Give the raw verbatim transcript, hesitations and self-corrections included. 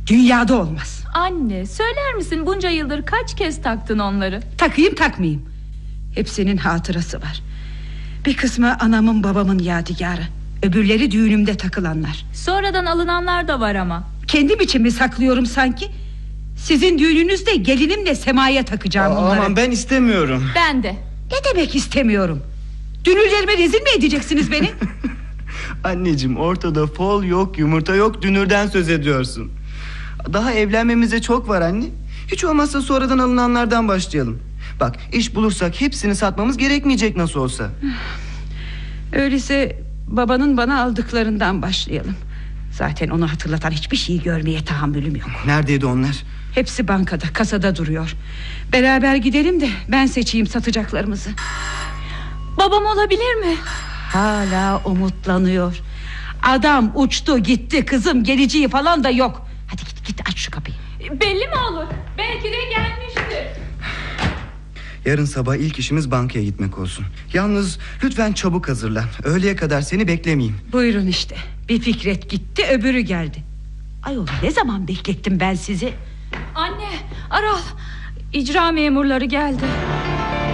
Dünyada olmaz. Anne, söyler misin bunca yıldır kaç kez taktın onları? Takayım takmayayım, hepsinin hatırası var. Bir kısmı anamın babamın yadigarı, öbürleri düğünümde takılanlar. Sonradan alınanlar da var ama. Kendim için mi saklıyorum sanki? Sizin düğününüzde gelinimle Sema'ya takacağım Aa, onları. Aman ben istemiyorum. Ben de. Ne demek istemiyorum? Dünürlerime rezil mi edeceksiniz beni? Anneciğim, ortada fol yok, yumurta yok, dünürden söz ediyorsun. Daha evlenmemize çok var anne. Hiç olmazsa sonradan alınanlardan başlayalım. Bak, iş bulursak hepsini satmamız gerekmeyecek nasıl olsa. Öyleyse babanın bana aldıklarından başlayalım. Zaten onu hatırlatan hiçbir şeyi görmeye tahammülüm yok. Neredeydi onlar? Hepsi bankada, kasada duruyor. Beraber gidelim de ben seçeyim satacaklarımızı. Babam olabilir mi? Hala umutlanıyor. Adam uçtu gitti kızım, geleceği falan da yok. Hadi git git, aç şu kapıyı. Belli mi olur? Belki de gelmiştir. Yarın sabah ilk işimiz bankaya gitmek olsun. Yalnız lütfen çabuk hazırlan. Öğleye kadar seni beklemeyeyim. Buyurun işte. Bir Fikret gitti, öbürü geldi. Ayol, ne zaman beklettim ben sizi? Anne, Aral, icra memurları geldi.